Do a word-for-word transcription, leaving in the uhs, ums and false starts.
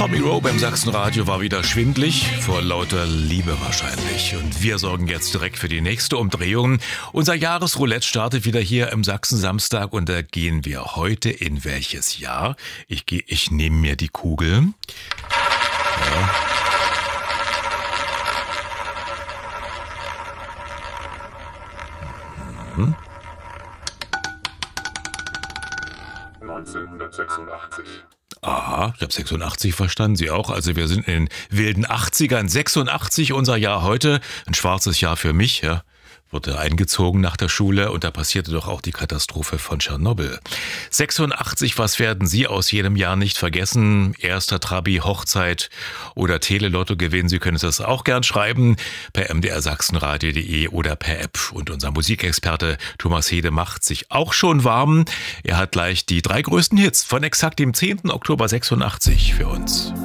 Tommy Rowe beim Sachsenradio war wieder schwindlig, vor lauter Liebe wahrscheinlich. Und wir sorgen jetzt direkt für die nächste Umdrehung. Unser Jahresroulette startet wieder hier im Sachsen-Samstag und da gehen wir heute in welches Jahr? Ich gehe, ich nehme mir die Kugel. Ja. Mhm. neunzehnhundertsechsundachtzig. Aha, ich habe sechsundachtzig verstanden, Sie auch. Also wir sind in den wilden achtzigern. sechsundachtzig unser Jahr heute, ein schwarzes Jahr für mich, ja. Wurde eingezogen nach der Schule und da passierte doch auch die Katastrophe von Tschernobyl. sechsundachtzig, was werden Sie aus jedem Jahr nicht vergessen? Erster Trabi, Hochzeit oder Telelotto-Gewinn? Sie können das auch gern schreiben per m d r sachsenradio punkt de oder per App. Und unser Musikexperte Thomas Hede macht sich auch schon warm. Er hat gleich die drei größten Hits von exakt dem zehnten Oktober sechsundachtzig für uns.